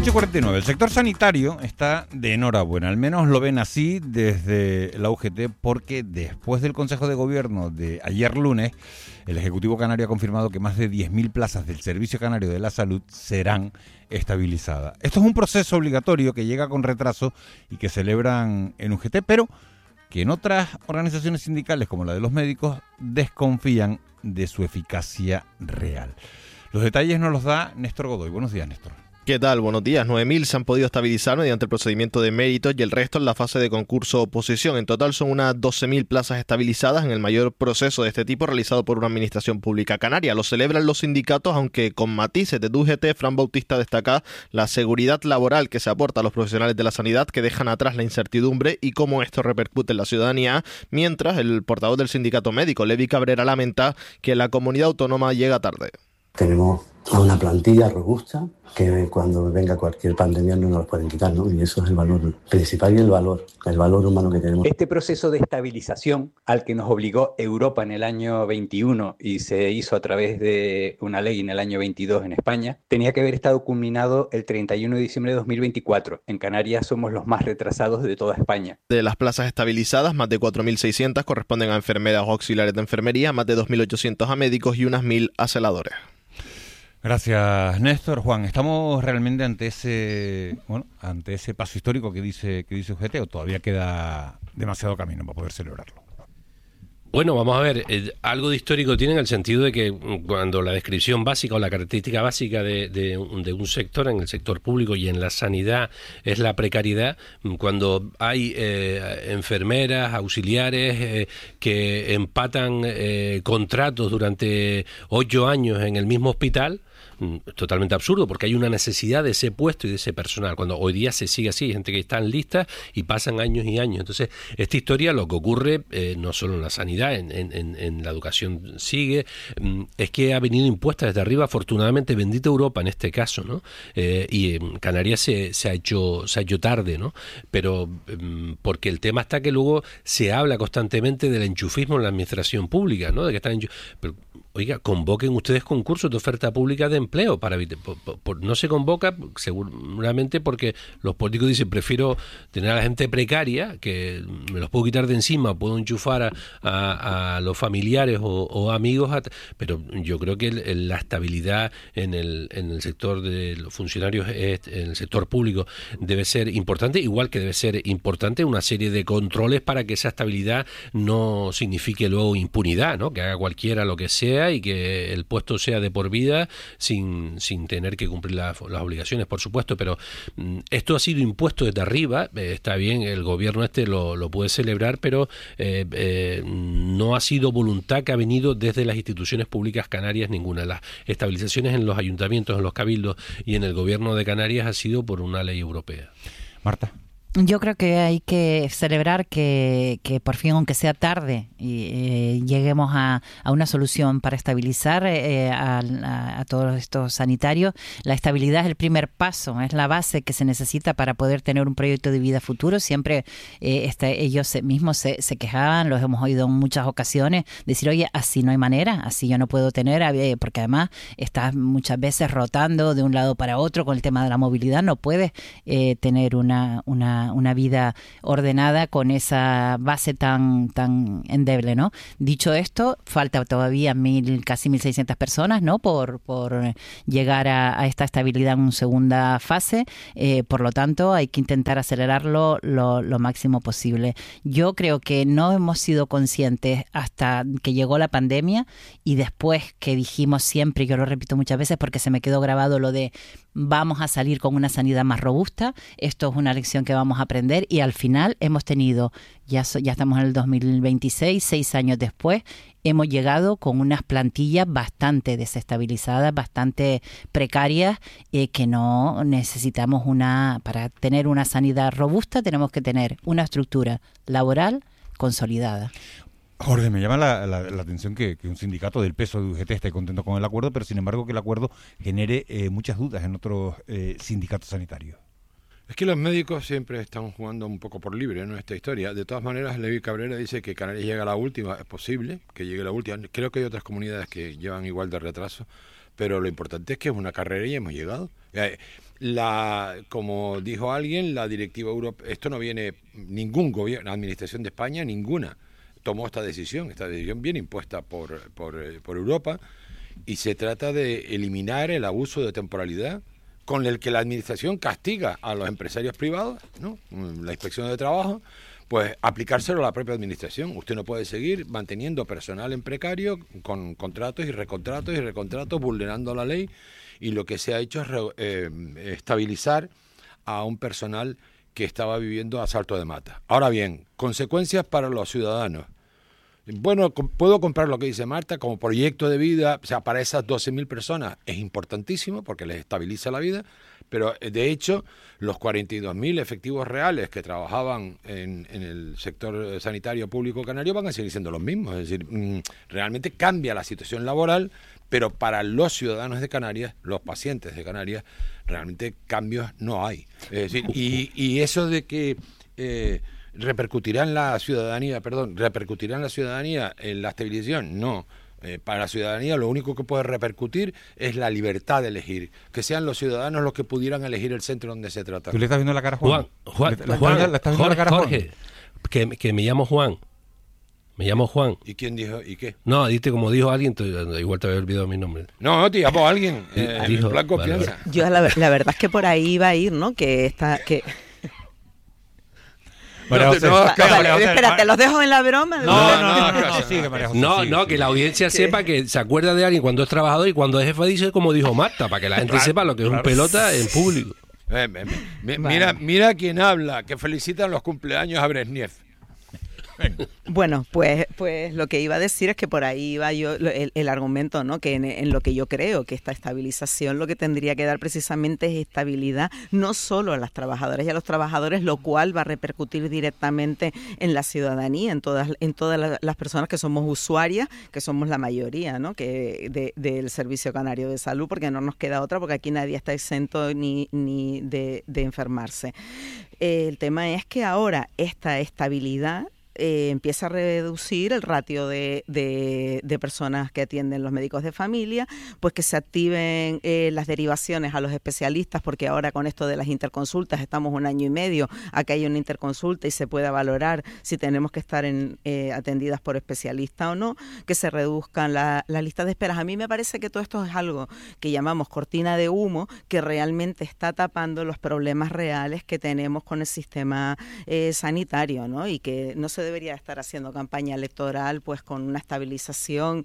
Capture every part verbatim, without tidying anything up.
ocho y cuarenta y nueve. El sector sanitario está de enhorabuena, al menos lo ven así desde la U G T, porque después del Consejo de Gobierno de ayer lunes, el Ejecutivo Canario ha confirmado que más de diez mil plazas del Servicio Canario de la Salud serán estabilizadas. Esto es un proceso obligatorio que llega con retraso y que celebran en U G T, pero que en otras organizaciones sindicales, como la de los médicos, desconfían de su eficacia real. Los detalles nos los da Néstor Godoy. Buenos días, Néstor. ¿Qué tal? Buenos días. nueve mil se han podido estabilizar mediante el procedimiento de méritos y el resto en la fase de concurso-oposición. En total son unas doce mil plazas estabilizadas en el mayor proceso de este tipo realizado por una administración pública canaria. Lo celebran los sindicatos, aunque con matices. De U G T, Fran Bautista destaca la seguridad laboral que se aporta a los profesionales de la sanidad, que dejan atrás la incertidumbre y cómo esto repercute en la ciudadanía, mientras el portavoz del sindicato médico, Levi Cabrera, lamenta que la comunidad autónoma llega tarde. Tenemos a una plantilla robusta que cuando venga cualquier pandemia no nos lo pueden quitar, ¿no? Y eso es el valor principal y el valor, el valor humano que tenemos. Este proceso de estabilización al que nos obligó Europa en el año veintiuno y se hizo a través de una ley en el año veintidós en España, tenía que haber estado culminado el treinta y uno de diciembre de dos mil veinticuatro. En Canarias somos los más retrasados de toda España. De las plazas estabilizadas, más de cuatro mil seiscientas corresponden a enfermeras o auxiliares de enfermería, más de dos mil ochocientos a médicos y unas mil a celadores. Gracias, Néstor. Juan, ¿estamos realmente ante ese bueno, ante ese paso histórico que dice que dice U G T, o todavía queda demasiado camino para poder celebrarlo? Bueno, vamos a ver, eh, algo de histórico tiene en el sentido de que cuando la descripción básica o la característica básica de, de, de un sector, en el sector público y en la sanidad, es la precariedad, cuando hay eh, enfermeras, auxiliares eh, que empatan eh, contratos durante ocho años en el mismo hospital, totalmente absurdo, porque hay una necesidad de ese puesto y de ese personal. Cuando hoy día se sigue así, hay gente que está en lista y pasan años y años. Entonces, esta historia, lo que ocurre, eh, no solo en la sanidad, en, en, en la educación sigue, es que ha venido impuesta desde arriba, afortunadamente, bendita Europa en este caso, ¿no? Eh, y en Canarias se, se ha hecho se ha hecho tarde, ¿no? Pero um, porque el tema está que luego se habla constantemente del enchufismo en la administración pública, ¿no? De que están enchuf... Pero, oiga, convoquen ustedes concursos de oferta pública de empleo para por, por, por, no se convoca seguramente porque los políticos dicen prefiero tener a la gente precaria, que me los puedo quitar de encima, puedo enchufar a, a, a los familiares o, o amigos, a, pero yo creo que el, el, la estabilidad en el, en el sector de los funcionarios, en el sector público, debe ser importante, igual que debe ser importante una serie de controles para que esa estabilidad no signifique luego impunidad, ¿no? Que haga cualquiera lo que sea y que el puesto sea de por vida sin, sin tener que cumplir la, las obligaciones, por supuesto, pero mm, esto ha sido impuesto desde arriba, eh, está bien, el gobierno este lo, lo puede celebrar, pero eh, eh, no ha sido voluntad que ha venido desde las instituciones públicas canarias ninguna. Las estabilizaciones en los ayuntamientos, en los cabildos y en el gobierno de Canarias ha sido por una ley europea. Marta. Yo creo que hay que celebrar que, que por fin, aunque sea tarde, eh, lleguemos a, a una solución para estabilizar eh, a, a, a todos estos sanitarios. La estabilidad es el primer paso, es la base que se necesita para poder tener un proyecto de vida futuro. Siempre eh, este, ellos mismos se, se quejaban, los hemos oído en muchas ocasiones, decir, oye, así no hay manera, así yo no puedo tener, eh, porque además estás muchas veces rotando de un lado para otro con el tema de la movilidad, no puedes eh, tener una... una una vida ordenada con esa base tan tan endeble, ¿no? Dicho esto, falta todavía mil, casi mil seiscientas personas, ¿no? Por por llegar a, a esta estabilidad en una segunda fase, eh, por lo tanto hay que intentar acelerarlo lo, lo máximo posible. Yo creo que no hemos sido conscientes hasta que llegó la pandemia y después que dijimos siempre, yo lo repito muchas veces porque se me quedó grabado lo de vamos a salir con una sanidad más robusta, esto es una lección que vamos a aprender y al final hemos tenido, ya, ya estamos en el dos mil veintiséis, seis años después, hemos llegado con unas plantillas bastante desestabilizadas, bastante precarias, eh, que no necesitamos una, para tener una sanidad robusta tenemos que tener una estructura laboral consolidada. Jorge, me llama la, la, la atención que, que un sindicato del peso de U G T esté contento con el acuerdo, pero sin embargo que el acuerdo genere eh, muchas dudas en otros eh, sindicatos sanitarios. Es que los médicos siempre están jugando un poco por libre, ¿no? Esta historia. De todas maneras, Levi Cabrera dice que Canarias llega a la última, es posible que llegue a la última. Creo que hay otras comunidades que llevan igual de retraso, pero lo importante es que es una carrera y hemos llegado. Eh, la, como dijo alguien, la directiva europea, esto no viene, ningún gobierno, administración de España, ninguna, tomó esta decisión, esta decisión viene impuesta por, por, por Europa, y se trata de eliminar el abuso de temporalidad con el que la administración castiga a los empresarios privados, ¿no? La inspección de trabajo, pues aplicárselo a la propia administración. Usted no puede seguir manteniendo personal en precario con contratos y recontratos y recontratos, vulnerando la ley, y lo que se ha hecho es re, eh, estabilizar a un personal que estaba viviendo a salto de mata. Ahora bien, consecuencias para los ciudadanos. Bueno, puedo comprar lo que dice Marta como proyecto de vida, o sea, para esas doce mil personas es importantísimo porque les estabiliza la vida, pero de hecho los cuarenta y dos mil efectivos reales que trabajaban en, en el sector sanitario público canario van a seguir siendo los mismos, es decir, mmm, realmente cambia la situación laboral, pero para los ciudadanos de Canarias, los pacientes de Canarias, realmente cambios no hay. Es decir, y, y eso de que... Eh, ¿repercutirá en la ciudadanía, perdón, repercutirá en la ciudadanía en la estabilización? No. Eh, para la ciudadanía lo único que puede repercutir es la libertad de elegir, que sean los ciudadanos los que pudieran elegir el centro donde se trata. ¿Tú le estás viendo la cara a Juan? Juan, Juan, ¿Le, Juan, le, le estás viendo Jorge, la cara a Juan? Jorge, que, que me llamo Juan. Me llamo Juan. ¿Y quién dijo? ¿Y qué? No, diste como dijo alguien, igual te había olvidado mi nombre. No, te llamó alguien. Eh, Dijo, en plan confianza. Vale, vale. Yo la, la verdad es que por ahí iba a ir, ¿no? Que está... que María José, no, no, María vale, José, espérate, ¿los dejo en la broma? No, no, no, no, no, sigue, María José, No, sigue, no, sigue. que la audiencia sepa que se acuerda de alguien cuando es trabajador y cuando es jefa dice como dijo Marta, para que la gente Claro, sepa lo que es un claro. pelota en público. Eh, eh, eh, mira, mira quién habla, que felicitan los cumpleaños a Brezhnev. Bueno, pues, pues lo que iba a decir es que por ahí iba yo el, el argumento, ¿no? Que en, en lo que yo creo que esta estabilización lo que tendría que dar precisamente es estabilidad no solo a las trabajadoras y a los trabajadores, lo cual va a repercutir directamente en la ciudadanía, en todas en todas las, las personas que somos usuarias, que somos la mayoría, ¿no? Que de, del Servicio Canario de Salud, porque no nos queda otra, porque aquí nadie está exento ni ni de, de enfermarse. Eh, el tema es que ahora esta estabilidad Eh, empieza a reducir el ratio de, de, de personas que atienden los médicos de familia, pues que se activen eh, las derivaciones a los especialistas, porque ahora con esto de las interconsultas estamos un año y medio a que haya una interconsulta y se pueda valorar si tenemos que estar en, eh, atendidas por especialista o no, que se reduzcan la, la lista de esperas. A mí me parece que todo esto es algo que llamamos cortina de humo, que realmente está tapando los problemas reales que tenemos con el sistema eh, sanitario, ¿no? Y que no se debería estar haciendo campaña electoral pues con una estabilización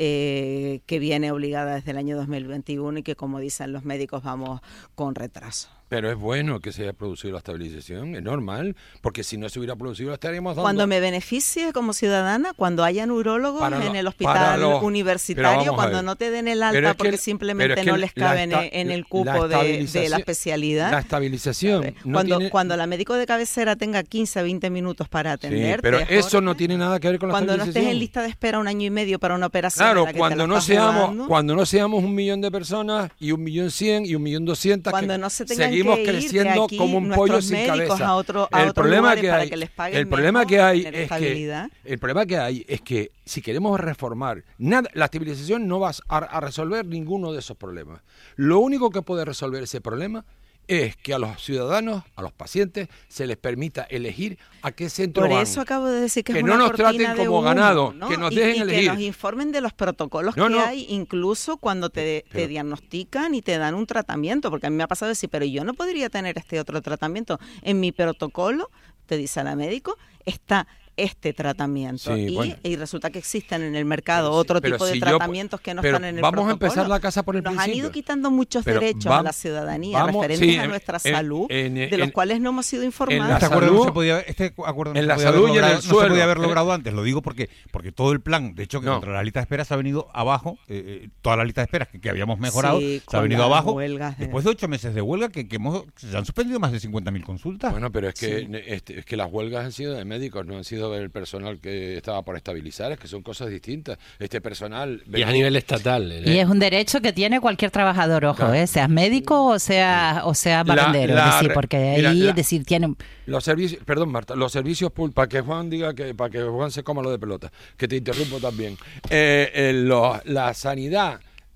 eh, que viene obligada desde el año dos mil veintiuno y que, como dicen los médicos, vamos con retraso. Pero es bueno que se haya producido la estabilización, es normal, porque si no se hubiera producido estaríamos dando... Cuando me beneficie como ciudadana, cuando haya neurólogos Para en lo- el para hospital los- universitario, pero vamos a cuando ver. no te den el Pero alta es que- porque pero simplemente es que no les la cabe en, esta- en el la cupo de, de la estabilización- especialidad. La estabilización no cuando, tiene- cuando la médico de cabecera tenga quince a veinte minutos para Sí, atenderte, pero eso Jorge, no tiene nada que ver con la cuando no estabilización. estés en lista de espera un año y medio para una operación. Claro, en la que te cuando la no estás seamos jugando, cuando no seamos un millón de personas y un millón cien y un millón doscientas, cuando que no se tengan seguimos que ir de creciendo aquí como un pollo nuestros sin médicos cabeza. a otro- a el otros problema lugares que para hay, que les paguen el problema mejor, que hay tener es que estabilidad. el problema que hay es que si queremos reformar nada, la estabilización no va a, a resolver ninguno de esos problemas. Lo único que puede resolver ese problema es que a los ciudadanos, a los pacientes, se les permita elegir a qué centro Por van. eso acabo de decir que, Que es no una nos traten cortina de como humo, ganado, ¿no? que nos Y- dejen y elegir. que nos informen de los protocolos No, que no. hay, incluso cuando te, Pero- te diagnostican y te dan un tratamiento, porque a mí me ha pasado decir, pero yo no podría tener este otro tratamiento. En mi protocolo, te dice la médico, está este tratamiento. Sí, y, bueno. y resulta que existen en el mercado Pero si- otro pero tipo de si yo- tratamientos que no pero están en el vamos a protocolo. empezar la casa por el Nos han principio. ido quitando muchos Pero derechos vam- a la ciudadanía vamos- referentes sí, a en- nuestra en- salud, en- de los en- cuales no hemos sido la informados. Este acuerdo, no salud- se podía, este acuerdo no en se la podía haber salud y en logrado, el no se suelo. podía haber En- logrado antes. Lo digo porque porque todo el plan, de hecho, que No. contra la lista de espera se ha venido abajo, eh, eh, toda la lista de esperas que, que habíamos mejorado, Sí, se ha con venido las abajo. huelgas de- Después de ocho meses de huelga, que, que hemos, se han suspendido más de cincuenta mil consultas. Bueno, pero es que, Sí. este, es que las huelgas han sido de médicos, no han sido del personal que estaba por estabilizar, es que son cosas distintas. Este personal... Y es a nivel estatal. Y es un derecho que tiene cualquier trabajador, ojo, Claro. ¿eh? Seas médico o sea o sea La- barrendero, la es decir, re- porque mira, ahí la- es decir, tiene Los servicios, perdón Marta, los servicios públicos, para que Juan diga que, para que Juan se coma lo de pelota, que te interrumpo también. Eh, eh, lo- la sanidad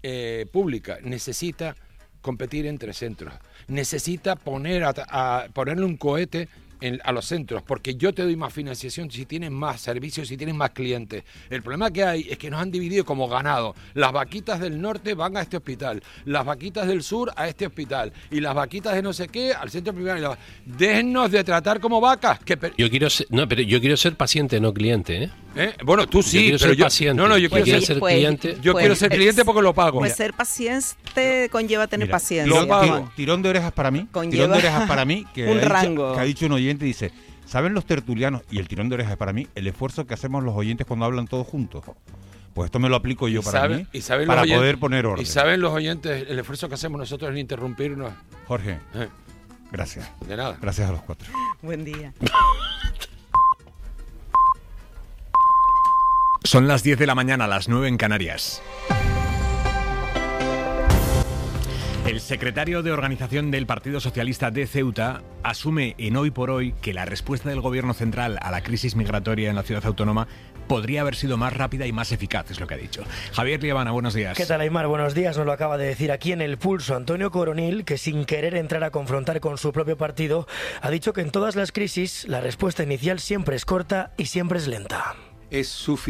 eh, pública necesita competir entre centros, necesita poner a, a ponerle un cohete En, a los centros, porque yo te doy más financiación si tienes más servicios, si tienes más clientes. El problema que hay es que nos han dividido como ganado. Las vaquitas del norte van a este hospital, las vaquitas del sur a este hospital, y las vaquitas de no sé qué al centro privado. Déjennos de tratar como vacas. Que per... Yo quiero ser, no, pero yo quiero ser paciente, no cliente, ¿eh? ¿Eh? Bueno, tú sí, yo quiero pero ser yo, paciente. No, no, yo pues quiero sí, ser pues, cliente. Yo pues, quiero ser cliente porque lo pago. Pues ser paciente conlleva tener Mira, paciencia. lo pago. Tirón de orejas para mí. Conlleva tirón de orejas para mí. Que un ha dicho, rango. que ha dicho un oyente, dice, ¿saben los tertulianos? Y el tirón de orejas para mí, el esfuerzo que hacemos los oyentes cuando hablan todos juntos. Pues esto me lo aplico yo Y para saben- mí, y saben para los oyentes- poder poner orden. Y saben los oyentes el esfuerzo que hacemos nosotros en interrumpirnos. Jorge, Eh, gracias. de nada. Gracias a los cuatro. Buen día. Son las diez de la mañana, las nueve en Canarias. El secretario de Organización del Partido Socialista de Ceuta asume en Hoy por Hoy que la respuesta del gobierno central a la crisis migratoria en la ciudad autónoma podría haber sido más rápida y más eficaz, es lo que ha dicho. Javier Liebana, buenos días. ¿Qué tal, Aymar? Buenos días. Nos lo acaba de decir aquí en El Pulso Antonio Coronil, que sin querer entrar a confrontar con su propio partido, ha dicho que en todas las crisis la respuesta inicial siempre es corta y siempre es lenta. ¿Es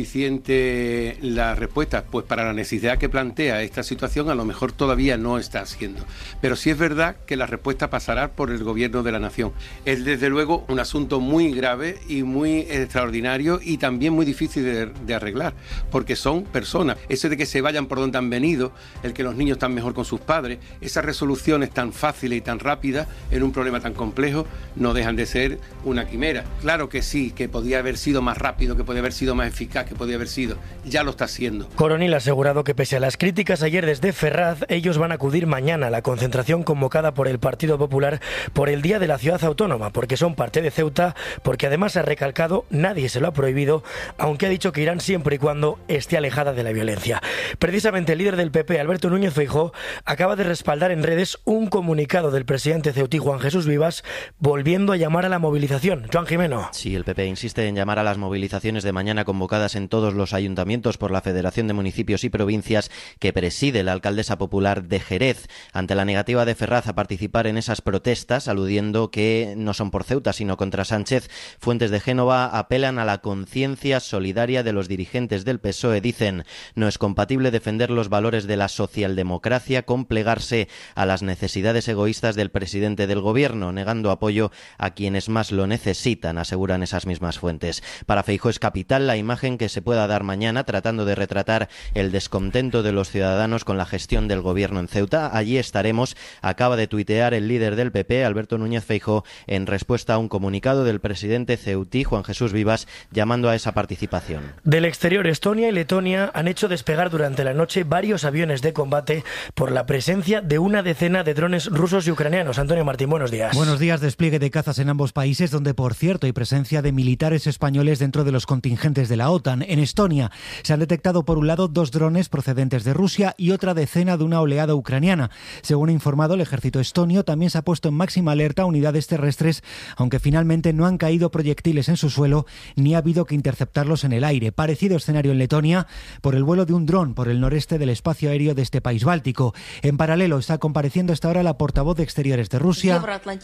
suficiente la respuesta? Pues para la necesidad que plantea esta situación a lo mejor todavía no está haciendo. Pero sí es verdad que la respuesta pasará por el gobierno de la nación. Es desde luego un asunto muy grave y muy extraordinario y también muy difícil de, de arreglar, porque son personas. Eso de que se vayan por donde han venido, el que los niños están mejor con sus padres, esas resoluciones tan fáciles y tan rápidas en un problema tan complejo no dejan de ser una quimera. Claro que sí, que podía haber sido más rápido, que podía haber sido más eficaz, que podía haber sido. Ya lo está haciendo. Coronil ha asegurado que pese a las críticas ayer desde Ferraz, ellos van a acudir mañana a la concentración convocada por el Partido Popular por el Día de la Ciudad Autónoma, porque son parte de Ceuta, porque además ha recalcado, nadie se lo ha prohibido, aunque ha dicho que irán siempre y cuando esté alejada de la violencia. Precisamente el líder del P P, Alberto Núñez Feijóo, acaba de respaldar en redes un comunicado del presidente ceutí Juan Jesús Vivas, volviendo a llamar a la movilización. Joan Jimeno. Sí, el P P insiste en llamar a las movilizaciones de mañana convocadas en todos los ayuntamientos por la Federación de Municipios y Provincias que preside la alcaldesa popular de Jerez, ante la negativa de Ferraz a participar en esas protestas, aludiendo que no son por Ceuta sino contra Sánchez. Fuentes de Génova apelan a la conciencia solidaria de los dirigentes del P S O E. Dicen, no es compatible defender los valores de la socialdemocracia con plegarse a las necesidades egoístas del presidente del gobierno, negando apoyo a quienes más lo necesitan, aseguran esas mismas fuentes. Para Feijóo es capital la imagen que se pueda dar mañana, tratando de retratar el descontento de los ciudadanos con la gestión del gobierno en Ceuta. Allí estaremos, acaba de tuitear el líder del P P, Alberto Núñez Feijóo, en respuesta a un comunicado del presidente ceutí, Juan Jesús Vivas, llamando a esa participación. Del exterior, Estonia y Letonia han hecho despegar durante la noche varios aviones de combate por la presencia de una decena de drones rusos y ucranianos. Antonio Martín, buenos días. Buenos días. Despliegue de cazas en ambos países, donde, por cierto, hay presencia de militares españoles dentro de los contingentes de la OTAN. En Estonia se han detectado, por un lado, dos drones procedentes de Rusia y otra decena de una oleada ucraniana. Según ha informado el ejército estonio, también se ha puesto en máxima alerta a unidades terrestres, aunque finalmente no han caído proyectiles en su suelo ni ha habido que interceptarlos en el aire. Parecido escenario en Letonia por el vuelo de un dron por el noreste del espacio aéreo de este país báltico. En paralelo está compareciendo hasta ahora la portavoz de Exteriores de Rusia.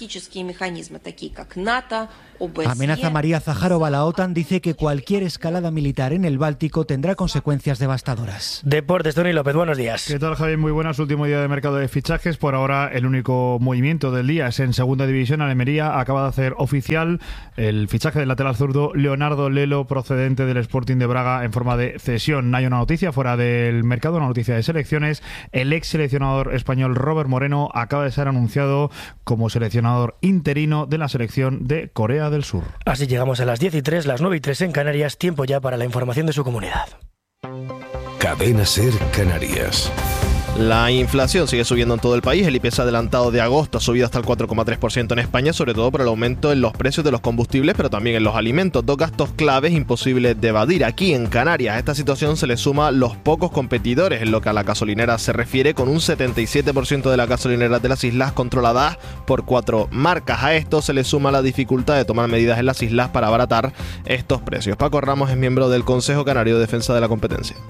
Amenaza María Zaharova. La OTAN dice que cualquier escalada militar en el Báltico tendrá consecuencias devastadoras. Deportes, Tony López, buenos días. ¿Qué tal, Javier? Muy buenas. Último día de mercado de fichajes. Por ahora, el único movimiento del día es en Segunda División. Almería acaba de hacer oficial el fichaje del lateral zurdo Leonardo Lelo, procedente del Sporting de Braga, en forma de cesión. Hay una noticia fuera del mercado, una noticia de selecciones. El ex seleccionador español Robert Moreno acaba de ser anunciado como seleccionador interino de la selección de Corea del Sur. Así llegamos a las diez y tres, las nueve y tres en Canarias. Tiempo ya para la información de su comunidad. Cadena SER Canarias. La inflación sigue subiendo en todo el país. El I P C adelantado de agosto ha subido hasta el cuatro coma tres por ciento en España, sobre todo por el aumento en los precios de los combustibles, pero también en los alimentos. Dos gastos claves imposibles de evadir. Aquí en Canarias, a esta situación se le suma los pocos competidores en lo que a la gasolinera se refiere, con un setenta y siete por ciento de las gasolineras de las islas controladas por cuatro marcas. A esto se le suma la dificultad de tomar medidas en las islas para abaratar estos precios. Paco Ramos es miembro del Consejo Canario de Defensa de la Competencia.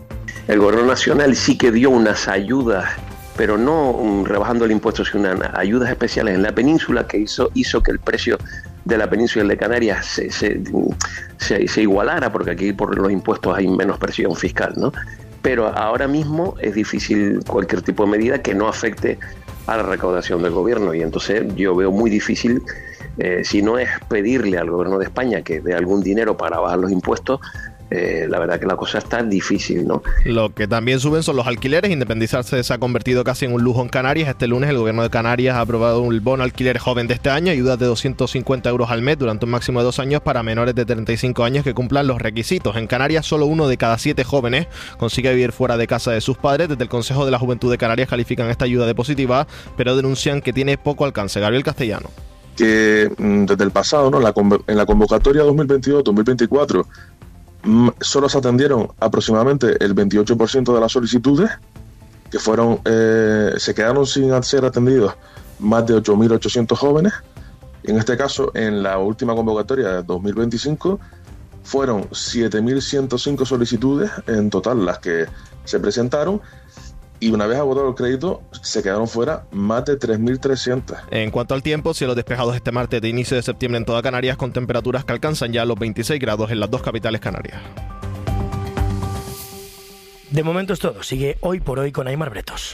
El gobierno nacional sí que dio unas ayudas, pero no um, rebajando el impuesto, sino unas ayudas especiales en la península que hizo, hizo que el precio de la península de Canarias se, se, se, se igualara, porque aquí por los impuestos hay menos presión fiscal, ¿no? Pero ahora mismo es difícil cualquier tipo de medida que no afecte a la recaudación del gobierno, y entonces yo veo muy difícil, eh, si no es pedirle al gobierno de España que dé algún dinero para bajar los impuestos, Eh, la verdad que la cosa está difícil, ¿no? Lo que también suben son los alquileres. Independizarse se ha convertido casi en un lujo en Canarias. Este lunes el gobierno de Canarias ha aprobado un bono alquiler joven de este año, ayudas de doscientos cincuenta euros al mes durante un máximo de dos años para menores de treinta y cinco años que cumplan los requisitos. En Canarias solo uno de cada siete jóvenes consigue vivir fuera de casa de sus padres. Desde el Consejo de la Juventud de Canarias califican esta ayuda de positiva, pero denuncian que tiene poco alcance. Gabriel Castellano. Que desde el pasado, ¿no? la en la convocatoria dos mil veintidós dos mil veinticuatro solo se atendieron aproximadamente el veintiocho por ciento de las solicitudes, que fueron eh, se quedaron sin ser atendidos más de ocho mil ochocientos jóvenes. En este caso, en la última convocatoria de dos mil veinticinco, fueron siete mil ciento cinco solicitudes en total las que se presentaron, y una vez agotado el crédito, se quedaron fuera más de tres mil trescientos. En cuanto al tiempo, cielos despejados este martes de inicio de septiembre en toda Canarias, con temperaturas que alcanzan ya los veintiséis grados en las dos capitales canarias. De momento es todo. Sigue Hoy por Hoy con Aimar Bretos.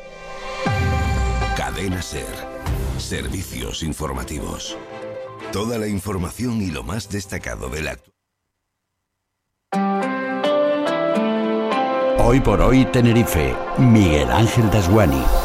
Cadena SER. Servicios informativos. Toda la información y lo más destacado del acto. Hoy por Hoy Tenerife, Miguel Ángel Dasguani.